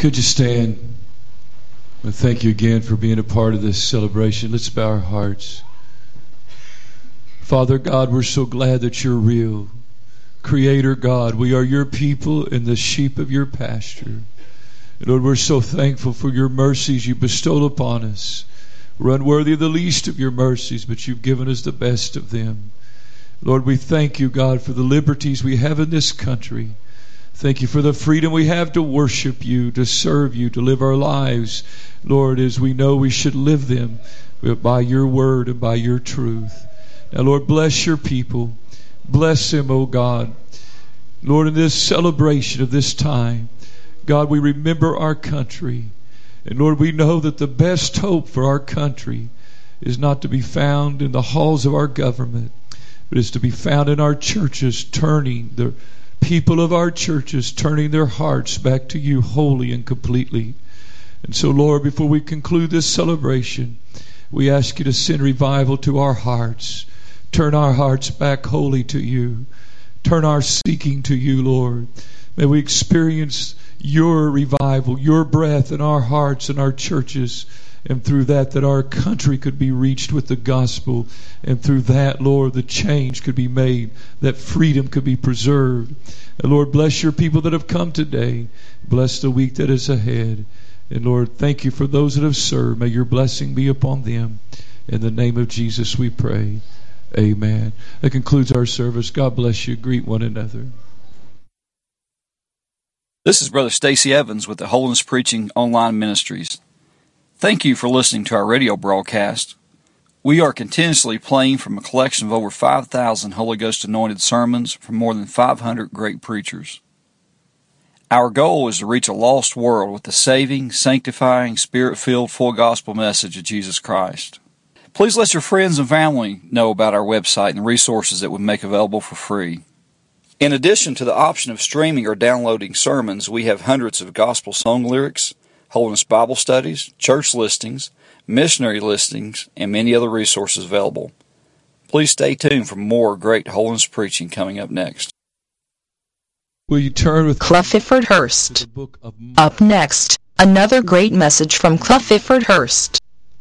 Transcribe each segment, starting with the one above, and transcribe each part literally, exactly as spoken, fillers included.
Could you stand? Well, thank you again for being a part of this celebration. Let's bow our hearts. Father God, we're so glad that you're real. Creator God, we are your people and the sheep of your pasture. And Lord, we're so thankful for your mercies you bestowed upon us. We're unworthy of the least of your mercies, but you've given us the best of them. Lord, we thank you, God, for the liberties we have in this country. Thank you for the freedom we have to worship you, to serve you, to live our lives, Lord, as we know we should live them by your word and by your truth. Now, Lord, bless your people. Bless them, O God. Lord, in this celebration of this time, God, we remember our country. And Lord, we know that the best hope for our country is not to be found in the halls of our government, but is to be found in our churches, turning the people of our churches, turning their hearts back to you wholly and completely. And so, Lord, before we conclude this celebration, we ask you to send revival to our hearts. Turn our hearts back wholly to you. Turn our seeking to you, Lord. May we experience your revival, your breath in our hearts and our churches. And through that, that our country could be reached with the gospel. And through that, Lord, the change could be made, that freedom could be preserved. And Lord, bless your people that have come today. Bless the week that is ahead. And Lord, thank you for those that have served. May your blessing be upon them. In the name of Jesus we pray. Amen. That concludes our service. God bless you. Greet one another. This is Brother Stacy Evans with the Holiness Preaching Online Ministries. Thank you for listening to our radio broadcast. We are continuously playing from a collection of over five thousand Holy Ghost anointed sermons from more than five hundred great preachers. Our goal is to reach a lost world with the saving, sanctifying, spirit-filled, full gospel message of Jesus Christ. Please let your friends and family know about our website and the resources that we make available for free. In addition to the option of streaming or downloading sermons, we have hundreds of gospel song lyrics, Holiness Bible studies, church listings, missionary listings, and many other resources available. Please stay tuned for more great holiness preaching coming up next. Will you turn with Clefford Hurst? Up next, another great message from Clefford Hurst.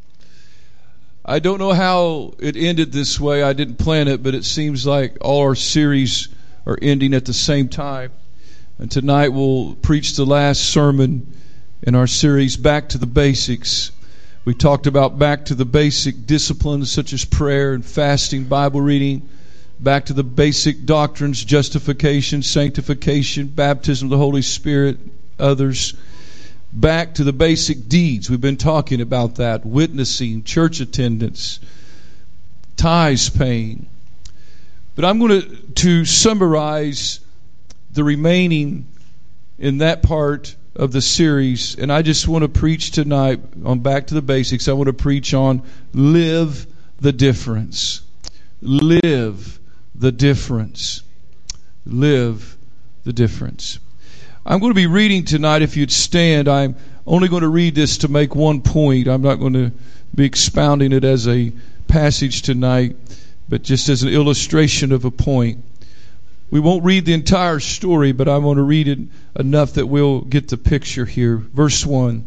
I don't know how it ended this way. I didn't plan it, but it seems like all our series are ending at the same time. And tonight we'll preach the last sermon in our series, Back to the Basics. We talked about back to the basic disciplines such as prayer and fasting, Bible reading, back to the basic doctrines, justification, sanctification, baptism of the Holy Spirit, others. Back to the basic deeds. We've been talking about that. Witnessing, church attendance, tithes paying. But I'm going to, to summarize the remaining in that part of the series, and I just want to preach tonight on Back to the Basics. I want to preach on live the difference. Live the difference. Live the difference. I'm going to be reading tonight. If you'd stand, I'm only going to read this to make one point. I'm not going to be expounding it as a passage tonight, but just as an illustration of a point. We won't read the entire story, but I'm going to read it enough that we'll get the picture here. Verse one.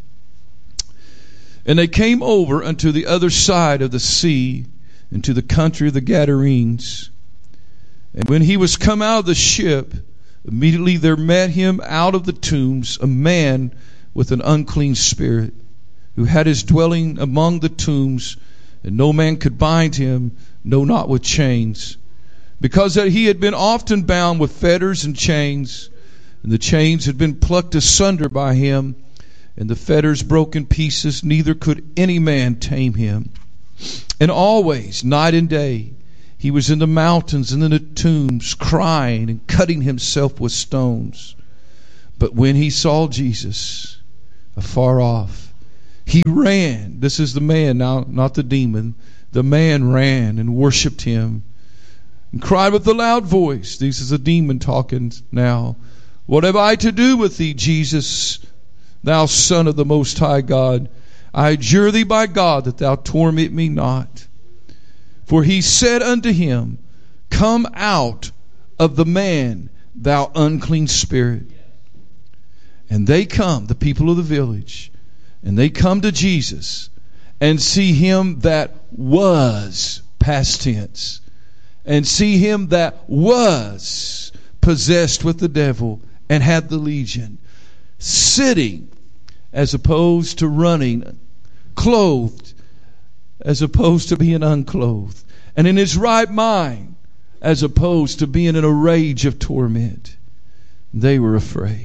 And they came over unto the other side of the sea, into the country of the Gadarenes. And when he was come out of the ship, immediately there met him out of the tombs a man with an unclean spirit, who had his dwelling among the tombs, and no man could bind him, no, not with chains, because that he had been often bound with fetters and chains, and the chains had been plucked asunder by him, and the fetters broke in pieces, neither could any man tame him. And always, night and day, he was in the mountains and in the tombs, crying and cutting himself with stones. But when he saw Jesus afar off, he ran. This is the man now, not the demon. The man ran and worshipped him, and cried with a loud voice. This is a demon talking now. What have I to do with thee, Jesus, thou Son of the Most High God? I adjure thee by God that thou torment me not. For he said unto him, Come out of the man, thou unclean spirit. And they come, the people of the village, and they come to Jesus and see him that was, past tense, and see him that was possessed with the devil and had the legion, sitting as opposed to running, clothed as opposed to being unclothed, and in his right mind as opposed to being in a rage of torment. They were afraid.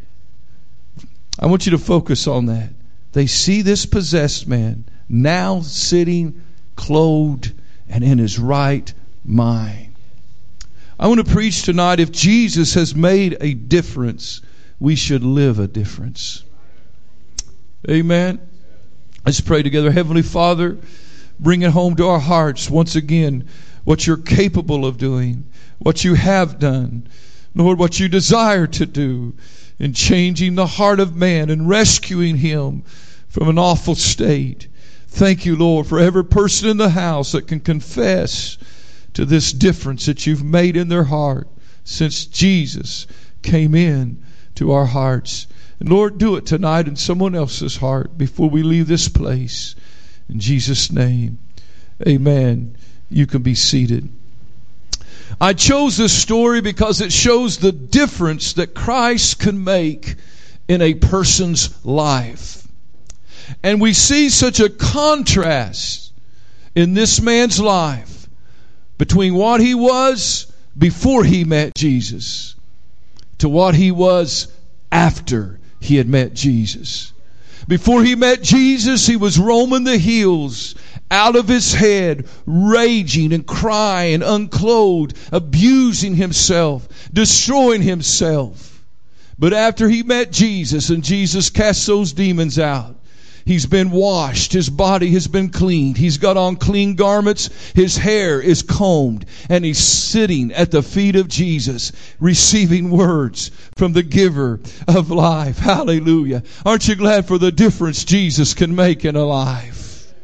I want you to focus on that. They see this possessed man now sitting clothed and in his right mind. I want to preach tonight, if Jesus has made a difference, we should live a difference. Amen. Let's pray together. Heavenly Father, bring it home to our hearts once again what you're capable of doing, what you have done, Lord, what you desire to do in changing the heart of man and rescuing him from an awful state. Thank you, Lord, for every person in the house that can confess to this difference that you've made in their heart since Jesus came in to our hearts. And Lord, do it tonight in someone else's heart before we leave this place. In Jesus' name, amen. You can be seated. I chose this story because it shows the difference that Christ can make in a person's life. And we see such a contrast in this man's life between what he was before he met Jesus to what he was after he had met Jesus. Before he met Jesus, he was roaming the hills, out of his head, raging and crying, unclothed, abusing himself, destroying himself. But after he met Jesus and Jesus cast those demons out, he's been washed. His body has been cleaned. He's got on clean garments. His hair is combed. And he's sitting at the feet of Jesus, receiving words from the giver of life. Hallelujah. Aren't you glad for the difference Jesus can make in a life?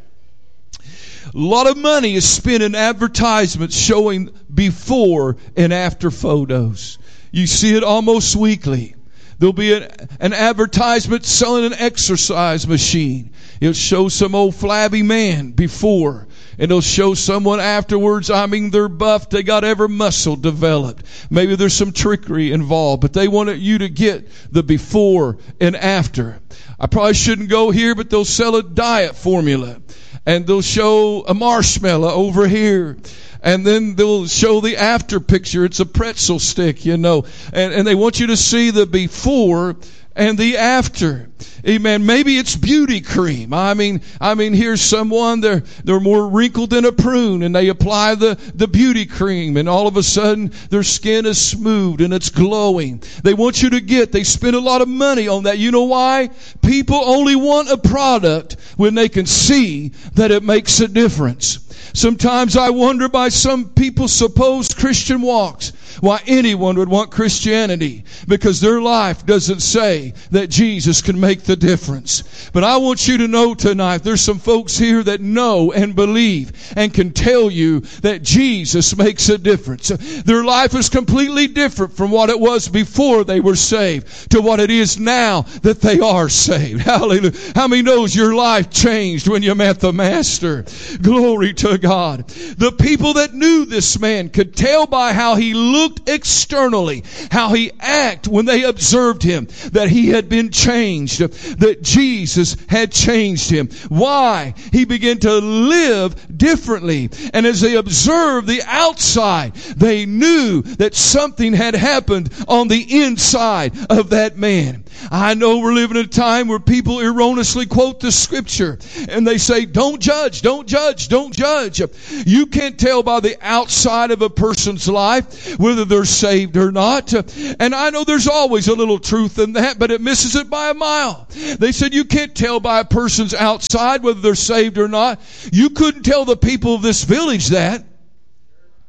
A lot of money is spent in advertisements showing before and after photos. You see it almost weekly. There'll be an, an advertisement selling an exercise machine. It'll show some old flabby man before, and it'll show someone afterwards. I mean, they're buffed. They got every muscle developed. Maybe there's some trickery involved, but they want you to get the before and after. I probably shouldn't go here, but they'll sell a diet formula, and they'll show a marshmallow over here. And then they'll show the after picture. It's a pretzel stick, you know. And, and they want you to see the before and the after. Amen. Maybe it's beauty cream. I mean, I mean, here's someone, they're, they're more wrinkled than a prune, and they apply the, the beauty cream, and all of a sudden their skin is smooth and it's glowing. They want you to get, they spend a lot of money on that. You know why? People only want a product when they can see that it makes a difference. Sometimes I wonder by some people's supposed Christian walks why anyone would want Christianity, because their life doesn't say that Jesus can make the difference. But I want you to know tonight, there's some folks here that know and believe and can tell you that Jesus makes a difference. Their life is completely different from what it was before they were saved to what it is now that they are saved. Hallelujah. How many knows your life changed when you met the Master? Glory to God. The people that knew this man could tell by how he looked externally, how he acted when they observed him, that he had been changed, that Jesus had changed him. Why? He began to live differently. And as they observed the outside, they knew that something had happened on the inside of that man. I know we're living in a time where people erroneously quote the scripture and they say, don't judge, don't judge, don't judge. You can't tell by the outside of a person's life whether they're saved or not. And I know there's always a little truth in that, but it misses it by a mile. They said you can't tell by a person's outside whether they're saved or not. You couldn't tell the people of this village that.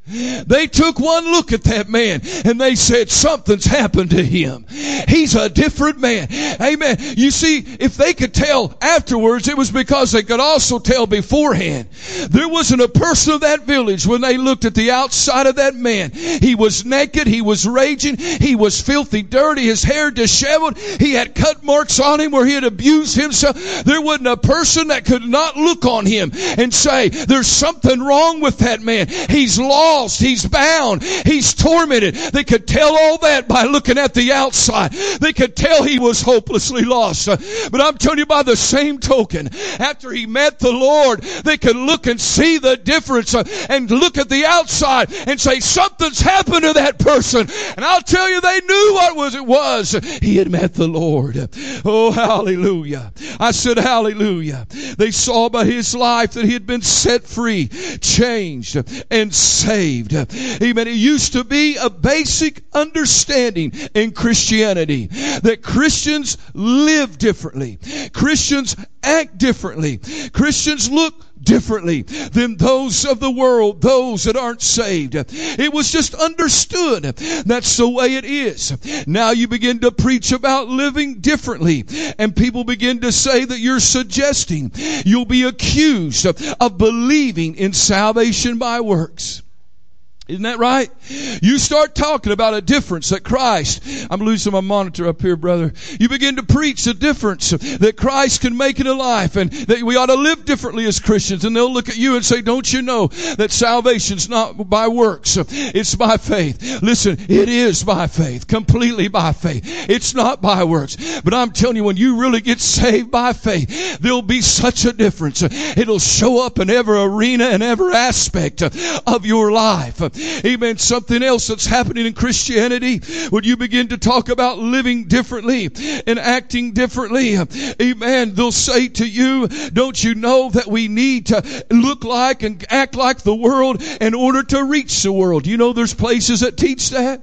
They took one look at that man and they said, something's happened to him. He's a different man. Amen. You see, if they could tell afterwards, it was because they could also tell beforehand. There wasn't a person of that village when they looked at the outside of that man. He was naked. He was raging. He was filthy dirty. His hair disheveled. He had cut marks on him where he had abused himself. There wasn't a person that could not look on him and say, there's something wrong with that man. He's lost. He's bound. He's tormented. They could tell all that by looking at the outside. They could tell he was hopelessly lost. But I'm telling you, by the same token, after he met the Lord, they could look and see the difference and look at the outside and say, something's happened to that person. And I'll tell you, they knew what was it was. He had met the Lord. Oh, hallelujah. I said, hallelujah. They saw by his life that he had been set free, changed, and saved. Amen. It used to be a basic understanding in Christianity that Christians live differently. Christians act differently. Christians look differently than those of the world, those that aren't saved. It was just understood. That's the way it is. Now you begin to preach about living differently, and people begin to say that you're suggesting you'll be accused of, of believing in salvation by works. Isn't that right? You start talking about a difference that Christ, I'm losing my monitor up here, brother. You begin to preach the difference that Christ can make in a life and that we ought to live differently as Christians. And they'll look at you and say, don't you know that salvation's not by works? It's by faith. Listen, it is by faith, completely by faith. It's not by works. But I'm telling you, when you really get saved by faith, there'll be such a difference. It'll show up in every arena and every aspect of your life. Amen. Something else that's happening in Christianity, when you begin to talk about living differently and acting differently, amen, they'll say to you, don't you know that we need to look like and act like the world in order to reach the world? You know there's places that teach that.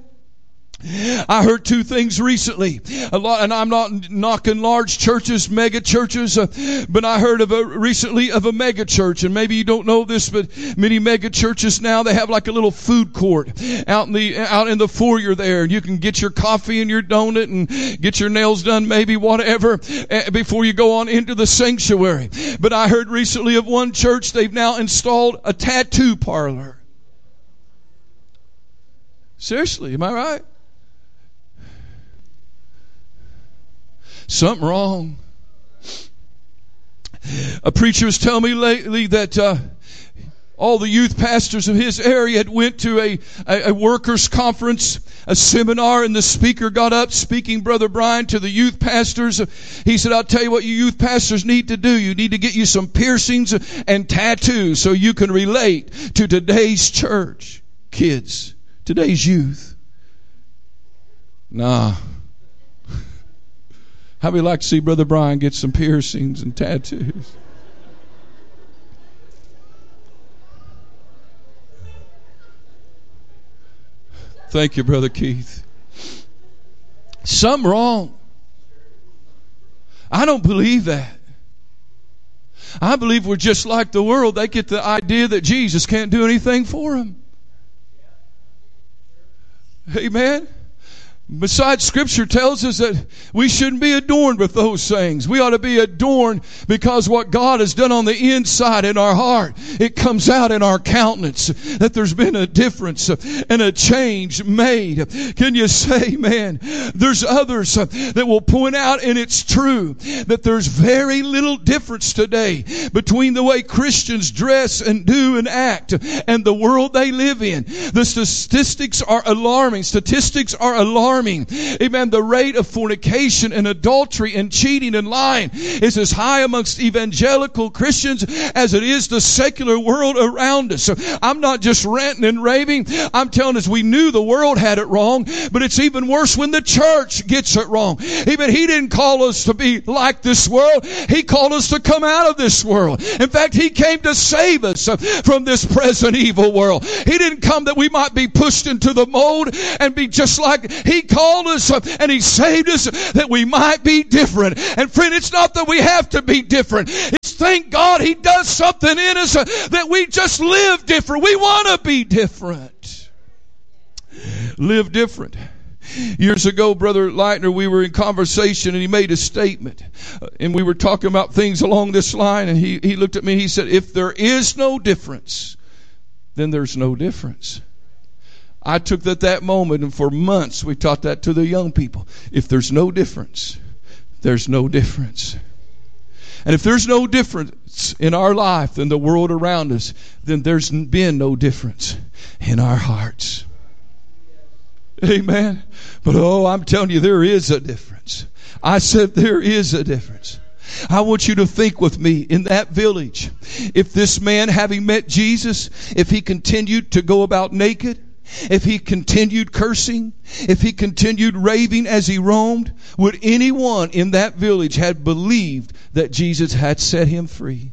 I heard two things recently. A lot, and I'm not knocking large churches, mega churches, uh, but I heard of a recently of a mega church, and maybe you don't know this, but many mega churches now, they have like a little food court out in the out in the foyer there, and you can get your coffee and your donut and get your nails done, maybe whatever, uh, before you go on into the sanctuary. But I heard recently of one church, they've now installed a tattoo parlor. Seriously, am I right? Something wrong. A preacher was telling me lately that uh, all the youth pastors of his area had went to a, a, a workers' conference, a seminar, and the speaker got up speaking, Brother Brian, to the youth pastors. He said, I'll tell you what you youth pastors need to do. You need to get you some piercings and tattoos so you can relate to today's church kids, today's youth. Nah. How would we like to see Brother Brian get some piercings and tattoos? Thank you, Brother Keith. Something wrong. I don't believe that. I believe we're just like the world. They get the idea that Jesus can't do anything for them. Amen. Besides, Scripture tells us that we shouldn't be adorned with those things. We ought to be adorned because what God has done on the inside in our heart, it comes out in our countenance, that there's been a difference and a change made. Can you say, man, there's others that will point out, and it's true, that there's very little difference today between the way Christians dress and do and act and the world they live in. The statistics are alarming. Statistics are alarming. Amen. The rate of fornication and adultery and cheating and lying is as high amongst evangelical Christians as it is the secular world around us. So I'm not just ranting and raving. I'm telling us we knew the world had it wrong, but it's even worse when the church gets it wrong. Amen. He didn't call us to be like this world. He called us to come out of this world. In fact, He came to save us from this present evil world. He didn't come that we might be pushed into the mold and be just like He called us and He saved us that we might be different. And friend, it's not that we have to be different. It's thank God He does something in us that we just live different. We want to be different. Live different. Years ago, Brother Leitner, we were in conversation and he made a statement. Uh, and we were talking about things along this line, and he, he looked at me and he said, if there is no difference, then there's no difference. I took that that moment, and for months we taught that to the young people. If there's no difference, there's no difference. And if there's no difference in our life than the world around us, then there's been no difference in our hearts. Amen. But oh, I'm telling you, there is a difference. I said there is a difference. I want you to think with me, in that village, if this man, having met Jesus, if he continued to go about naked, if he continued cursing, if he continued raving as he roamed, would anyone in that village have believed that Jesus had set him free?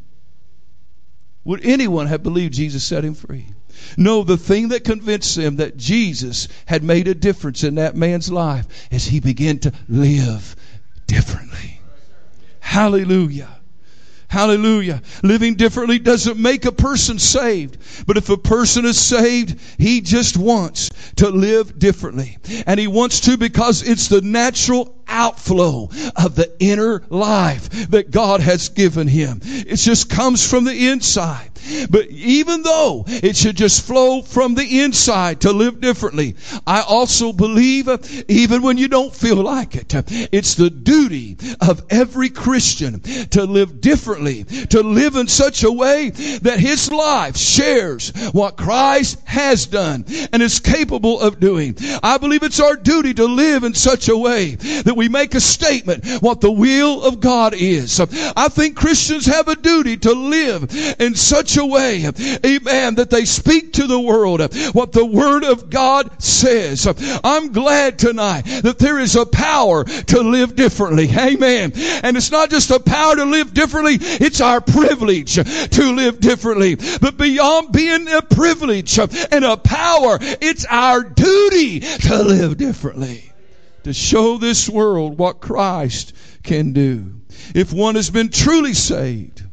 Would anyone have believed Jesus set him free? No, the thing that convinced them that Jesus had made a difference in that man's life is he began to live differently. Hallelujah. Hallelujah. Living differently doesn't make a person saved. But if a person is saved, he just wants to live differently. And he wants to because it's the natural outflow of the inner life that God has given him. It just comes from the inside. But even though it should just flow from the inside to live differently, I also believe uh, even when you don't feel like it, uh, it's the duty of every Christian to live differently, to live in such a way that his life shares what Christ has done and is capable of doing. I believe it's our duty to live in such a way that we make a statement what the will of God is. I think Christians have a duty to live in such a way, amen, that they speak to the world what the Word of God says. I'm glad tonight that there is a power to live differently. Amen. And it's not just a power to live differently, it's our privilege to live differently. But beyond being a privilege and a power, it's our duty to live differently. To show this world what Christ can do. If one has been truly saved,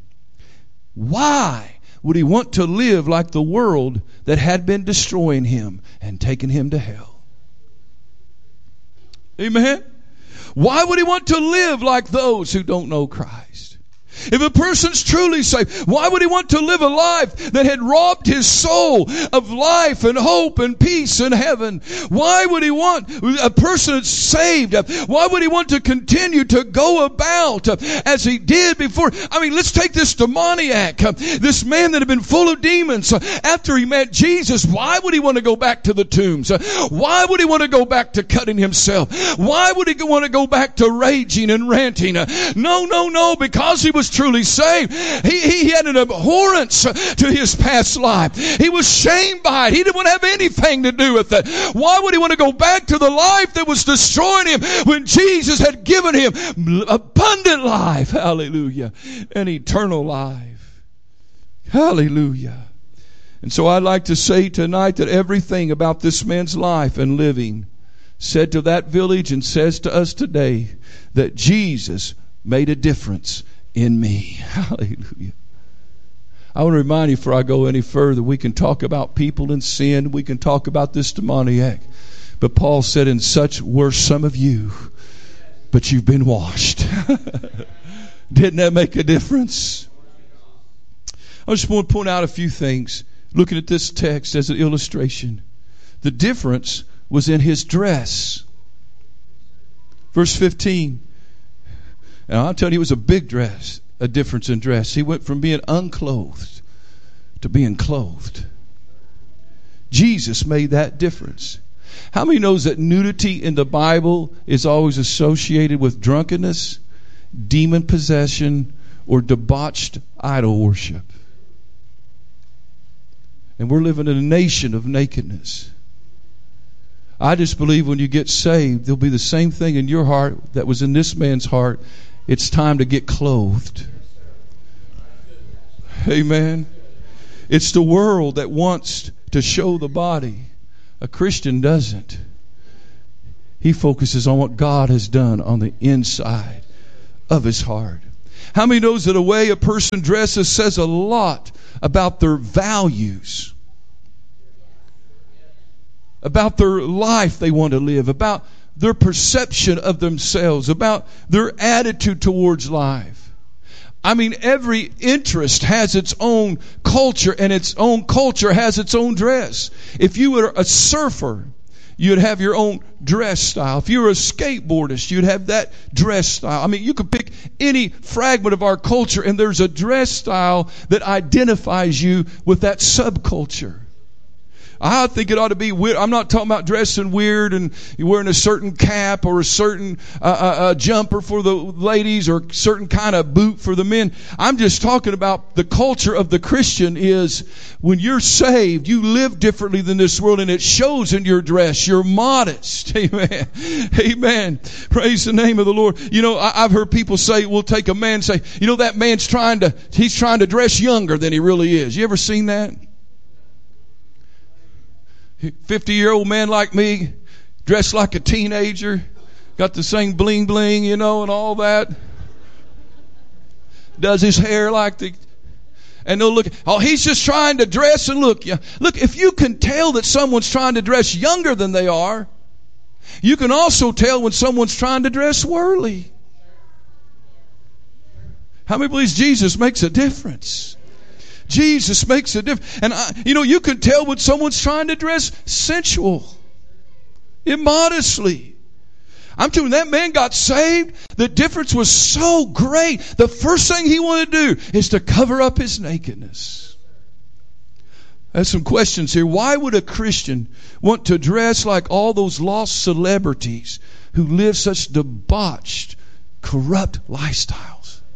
why would he want to live like the world that had been destroying him and taking him to hell? Amen. Why would he want to live like those who don't know Christ? If a person's truly saved, why would he want to live a life that had robbed his soul of life and hope and peace in heaven? Why would he want a person that's saved? Why would he want to continue to go about as he did before? I mean, let's take this demoniac, this man that had been full of demons. After he met Jesus, why would he want to go back to the tombs? Why would he want to go back to cutting himself? Why would he want to go back to raging and ranting? No, no, no, because he was truly saved. He, he had an abhorrence to his past life. He was shamed by it. He didn't want to have anything to do with it. Why would he want to go back to the life that was destroying him when Jesus had given him abundant life? Hallelujah. And eternal life. Hallelujah. And so I'd like to say tonight that everything about this man's life and living said to that village and says to us today that Jesus made a difference in me. Hallelujah. I want to remind you before I go any further, we can talk about people in sin. We can talk about this demoniac. But Paul said, and such were some of you, but you've been washed. Didn't that make a difference? I just want to point out a few things. Looking at this text as an illustration. The difference was in his dress. Verse fifteen. And I'll tell you, it was a big dress, a difference in dress. He went from being unclothed to being clothed. Jesus made that difference. How many knows that nudity in the Bible is always associated with drunkenness, demon possession, or debauched idol worship? And we're living in a nation of nakedness. I just believe when you get saved, there'll be the same thing in your heart that was in this man's heart. It's time to get clothed. Amen. It's the world that wants to show the body. A Christian doesn't. He focuses on what God has done on the inside of his heart. How many knows that a way a person dresses says a lot about their values? about their life they want to live, about their perception of themselves, about their attitude towards life. I mean, every interest has its own culture, and its own culture has its own dress. If you were a surfer, you'd have your own dress style. If you were a skateboardist, you'd have that dress style. I mean, you could pick any fragment of our culture, and there's a dress style that identifies you with that subculture. I think it ought to be weird. I'm not talking about dressing weird and you're wearing a certain cap or a certain uh, uh, uh, jumper for the ladies or certain kind of boot for the men. I'm just talking about the culture of the Christian is when you're saved, you live differently than this world, and it shows in your dress. You're modest. Amen. Amen. Praise the name of the Lord. You know, I, I've heard people say, we'll take a man and say, you know, that man's trying to, he's trying to dress younger than he really is. You ever seen that? fifty-year-old man like me, dressed like a teenager, got the same bling bling, you know, and all that. Does his hair like the... And they'll look, oh, he's just trying to dress and look. Yeah. Look, if you can tell that someone's trying to dress younger than they are, you can also tell when someone's trying to dress worldly. How many believes Jesus makes a difference? Jesus makes a difference. And, I, you know, you can tell when someone's trying to dress sensual, immodestly. I'm telling you, that man got saved. The difference was so great. The first thing he wanted to do is to cover up his nakedness. I have some questions here. Why would a Christian want to dress like all those lost celebrities who live such debauched, corrupt lifestyles?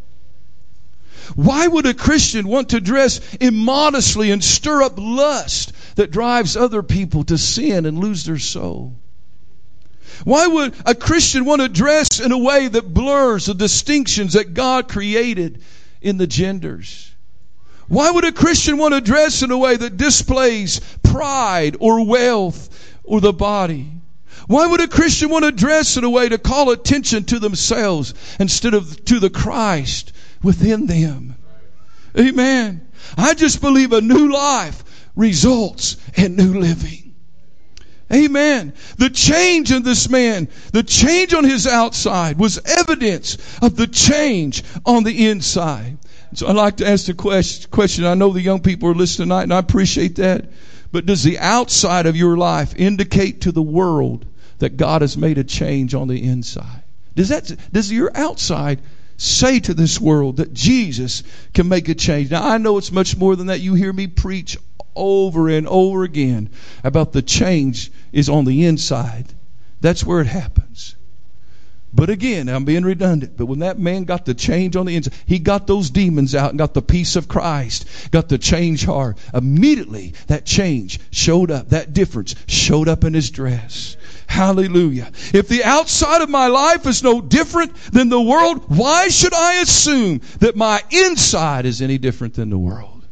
Why would a Christian want to dress immodestly and stir up lust that drives other people to sin and lose their soul? Why would a Christian want to dress in a way that blurs the distinctions that God created in the genders? Why would a Christian want to dress in a way that displays pride or wealth or the body? Why would a Christian want to dress in a way to call attention to themselves instead of to the Christ within them? Amen. I just believe a new life results in new living. Amen. The change in this man, the change on his outside was evidence of the change on the inside. So I'd like to ask the question. I know the young people are listening tonight, and I appreciate that. But does the outside of your life indicate to the world that God has made a change on the inside? Does that, does your outside say to this world that Jesus can make a change? Now, I know it's much more than that. You hear me preach over and over again about the change is on the inside. That's where it happens. But again, I'm being redundant, but when that man got the change on the inside, he got those demons out and got the peace of Christ, got the change heart. Immediately, that change showed up. That difference showed up in his dress. Hallelujah. If the outside of my life is no different than the world, why should I assume that my inside is any different than the world?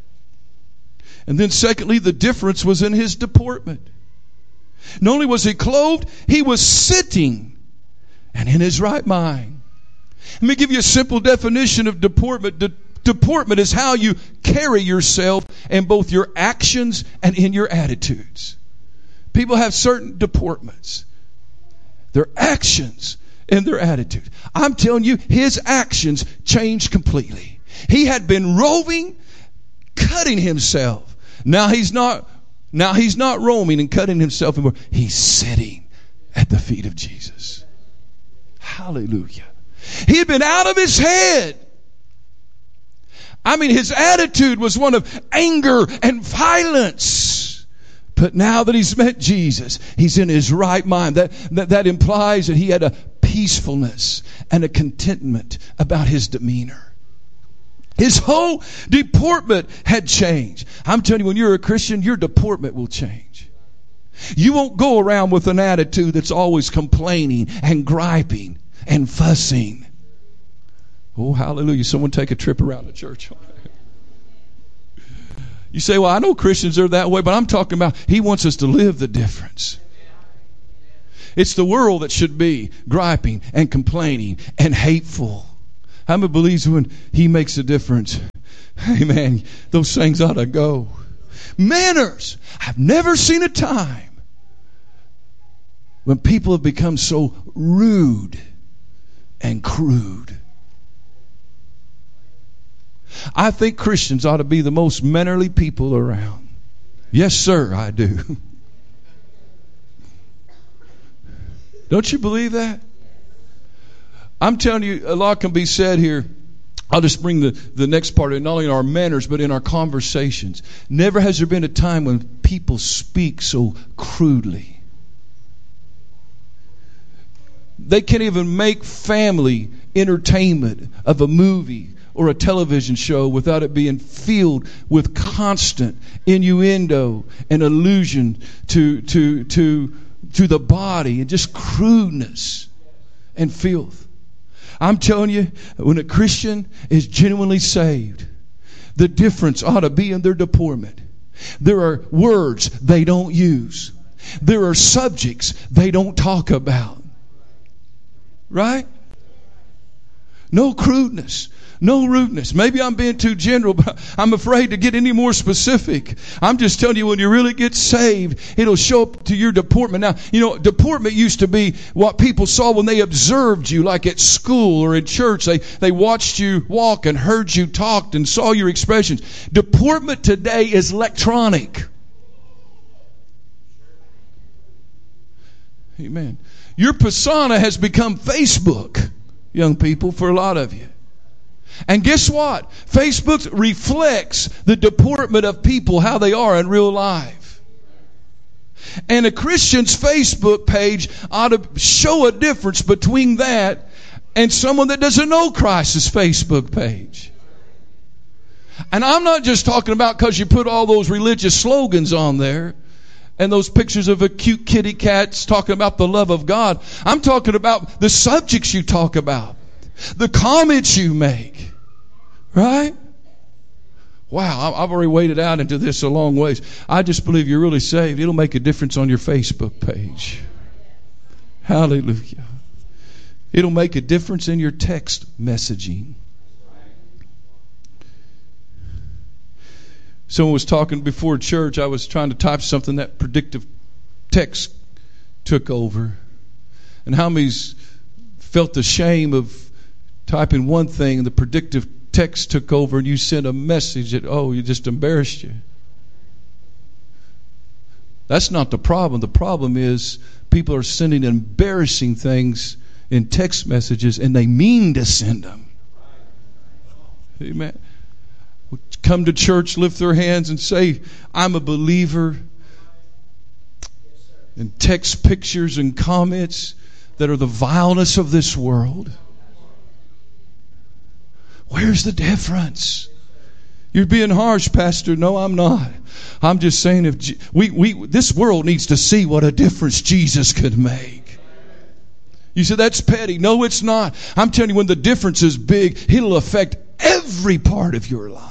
And then secondly, the difference was in his deportment. Not only was he clothed, he was sitting and in his right mind. Let me give you a simple definition of deportment. De- deportment is how you carry yourself in both your actions and in your attitudes. People have certain deportments. Their actions and their attitude. I'm telling you, his actions changed completely. He had been roving, cutting himself. Now he's not, now he's not roaming and cutting himself anymore. He's sitting at the feet of Jesus. Hallelujah. He had been out of his head. I mean, his attitude was one of anger and violence. But now that he's met Jesus, he's in his right mind. That, that, that implies that he had a peacefulness and a contentment about his demeanor. His whole deportment had changed. I'm telling you, when you're a Christian, your deportment will change. You won't go around with an attitude that's always complaining and griping and fussing. Oh, hallelujah. Someone take a trip around the church. You say, well, I know Christians are that way, but I'm talking about he wants us to live the difference. It's the world that should be griping and complaining and hateful. How many believes when he makes a difference? Amen. Those things ought to go. Manners. I've never seen a time when people have become so rude and crude. I think Christians ought to be the most mannerly people around. Yes, sir, I do. Don't you believe that? I'm telling you, a lot can be said here. I'll just bring the, the next part of it, not only in our manners, but in our conversations. Never has there been a time when people speak so crudely. They can't even make family entertainment of a movie or a television show without it being filled with constant innuendo and allusion to to to to the body and just crudeness and filth. I'm telling you, when a Christian is genuinely saved, the difference ought to be in their deportment. There are words they don't use. There are subjects they don't talk about. Right? No crudeness. No rudeness. Maybe I'm being too general, but I'm afraid to get any more specific. I'm just telling you, when you really get saved, it'll show up to your deportment. Now, you know, deportment used to be what people saw when they observed you, like at school or in church. They, they watched you walk and heard you talk and saw your expressions. Deportment today is electronic. Amen. Your persona has become Facebook, young people, for a lot of you. And guess what? Facebook reflects the deportment of people, how they are in real life. And a Christian's Facebook page ought to show a difference between that and someone that doesn't know Christ's Facebook page. And I'm not just talking about because you put all those religious slogans on there and those pictures of a cute kitty cats talking about the love of God. I'm talking about the subjects you talk about. The comments you make. Right? Wow, I've already waded out into this a long ways. I just believe you're really saved. It'll make a difference on your Facebook page. Hallelujah. It'll make a difference in your text messaging. Someone was talking before church. I was trying to type something that predictive text took over. And how many's felt the shame of typing one thing and the predictive text took over and you sent a message that, oh, you just embarrassed you. That's not the problem. The problem is people are sending embarrassing things in text messages and they mean to send them. Amen. Come to church, lift their hands and say, I'm a believer. And text pictures and comments that are the vileness of this world. Where's the difference? You're being harsh, Pastor. No, I'm not. I'm just saying if G- we we this world needs to see what a difference Jesus could make. You say that's petty. No, it's not. I'm telling you, when the difference is big, it'll affect every part of your life.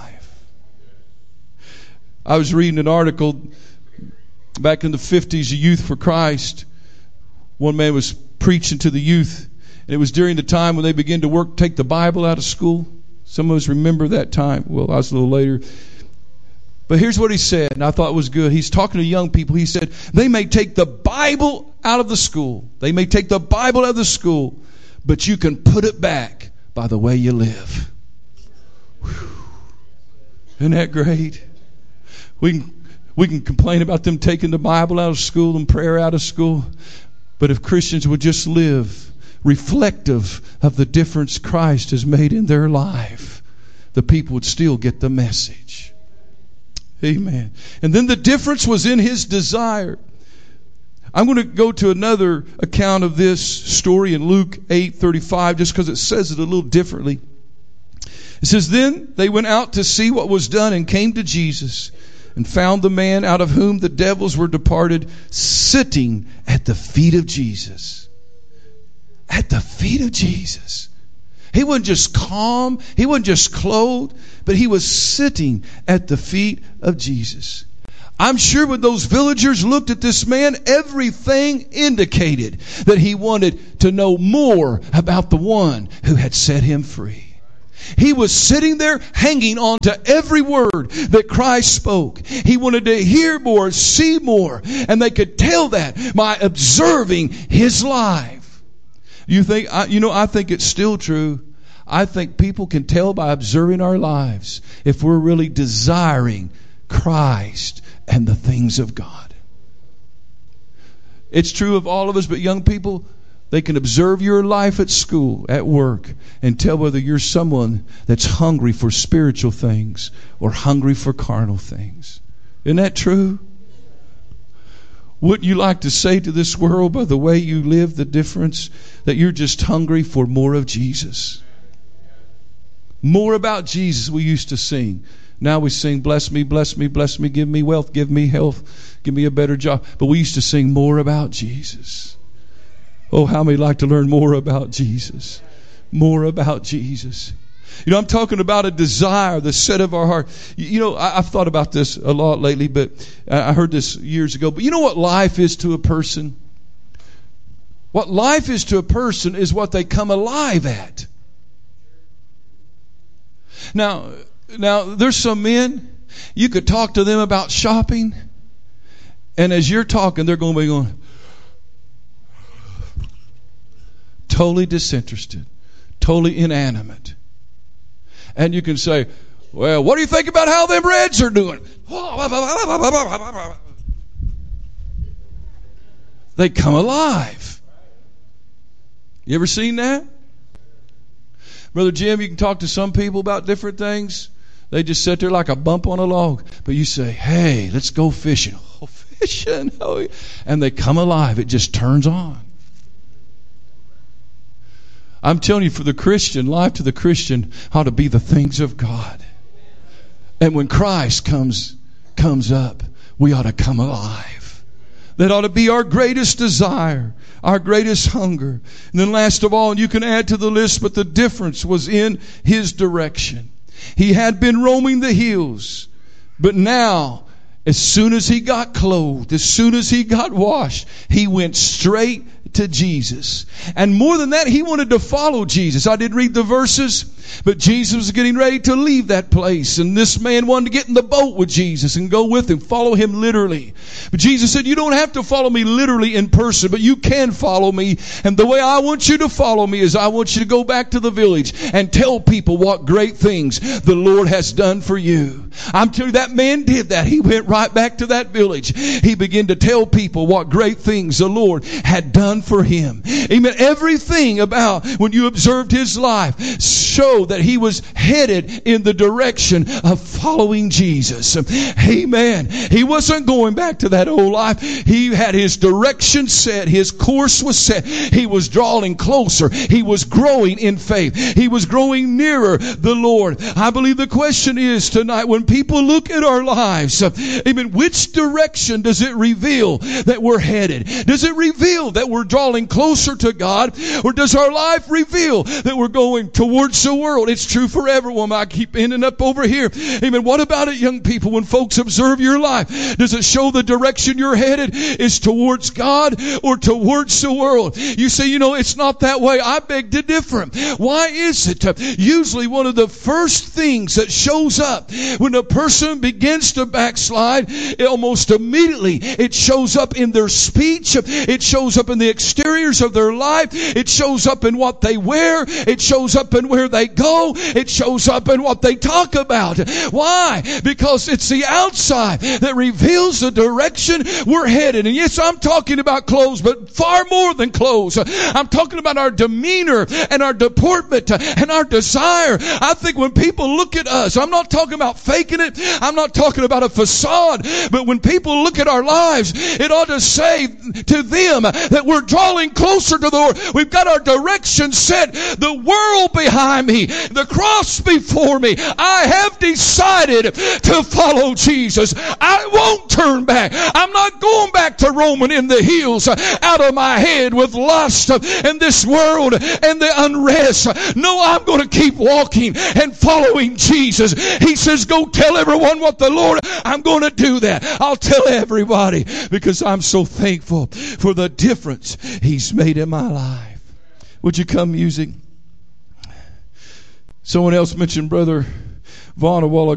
I was reading an article back in the fifties, Youth for Christ. One man was preaching to the youth, and it was during the time when they began to work, take the Bible out of school. Some of us remember that time. Well, I was a little later. But here's what he said, and I thought it was good. He's talking to young people. He said, they may take the Bible out of the school. They may take the Bible out of the school, but you can put it back by the way you live. Whew. Isn't that great? We can, we can complain about them taking the Bible out of school and prayer out of school. But if Christians would just live reflective of the difference Christ has made in their life, the people would still get the message. Amen. And then the difference was in his desire. I'm going to go to another account of this story in Luke eight thirty-five, just because it says it a little differently. It says, then they went out to see what was done and came to Jesus and found the man out of whom the devils were departed sitting at the feet of Jesus. At the feet of Jesus. He wasn't just calm. He wasn't just clothed. But he was sitting at the feet of Jesus. I'm sure when those villagers looked at this man, everything indicated that he wanted to know more about the one who had set him free. He was sitting there hanging on to every word that Christ spoke. He wanted to hear more, see more, and they could tell that by observing His life. You think, you know, I think it's still true. I think people can tell by observing our lives if we're really desiring Christ and the things of God. It's true of all of us, but young people, they can observe your life at school, at work, and tell whether you're someone that's hungry for spiritual things or hungry for carnal things. Isn't that true? Wouldn't you like to say to this world, by the way you live, the difference, that you're just hungry for more of Jesus? More about Jesus we used to sing. Now we sing, bless me, bless me, bless me, give me wealth, give me health, give me a better job. But we used to sing more about Jesus. Oh, how many like to learn more about Jesus? More about Jesus. You know, I'm talking about a desire, the set of our heart. You, you know, I, I've thought about this a lot lately, but I heard this years ago. But you know what life is to a person? What life is to a person is what they come alive at. Now, now there's some men, you could talk to them about shopping, and as you're talking, they're going to be going, totally disinterested, totally inanimate. And you can say, well, what do you think about how them Reds are doing? They come alive. You ever seen that? Brother Jim, you can talk to some people about different things. They just sit there like a bump on a log. But you say, hey, let's go fishing. Oh, fishing. Oh, yeah. And they come alive. It just turns on. I'm telling you, for the Christian, life to the Christian ought to be the things of God. And when Christ comes comes up, we ought to come alive. That ought to be our greatest desire, our greatest hunger. And then last of all, and you can add to the list, but the difference was in His direction. He had been roaming the hills, but now, as soon as he got clothed, as soon as he got washed, he went straight to Jesus. And more than that, he wanted to follow Jesus. I did read the verses, but Jesus was getting ready to leave that place. And this man wanted to get in the boat with Jesus and go with him, follow him literally. But Jesus said, you don't have to follow me literally in person, but you can follow me. And the way I want you to follow me is I want you to go back to the village and tell people what great things the Lord has done for you. I'm telling you, that man did that. He went right back to that village. He began to tell people what great things the Lord had done for him. Amen. Everything about when you observed his life showed that he was headed in the direction of following Jesus. Amen. He wasn't going back to that old life. He had his direction set. His course was set. He was drawing closer. He was growing in faith. He was growing nearer the Lord. I believe the question is tonight, when people look at our lives, amen, which direction does it reveal that we're headed? Does it reveal that we're drawing closer to God, or does our life reveal that we're going towards the world? It's true for everyone. I keep ending up over here. Amen. What about it, young people? When folks observe your life, does it show the direction you're headed is towards God or towards the world? You say, you know, it's not that way. I beg to differ. Why is it? Usually one of the first things that shows up when a person begins to backslide, almost immediately it shows up in their speech. It shows up in the exteriors of their life. It shows up in what they wear. It shows up in where they go. It shows up in what they talk about. Why? Because it's the outside that reveals the direction we're headed. And yes, I'm talking about clothes, but far more than clothes. I'm talking about our demeanor and our deportment and our desire. I think when people look at us, I'm not talking about faking it. I'm not talking about a facade. But when people look at our lives, it ought to say to them that we're drawing closer to the Lord. We've got our direction set. The world behind me, the cross before me. I have decided to follow Jesus. I won't turn back. I'm not going back to roaming in the hills out of my head with lust and this world and the unrest. No, I'm going to keep walking and following Jesus. He says, go tell everyone what the Lord, I'm going to do that. I'll tell everybody because I'm so thankful for the difference He's made in my life. Would you come, music? Someone else mentioned Brother Vaughn a while ago.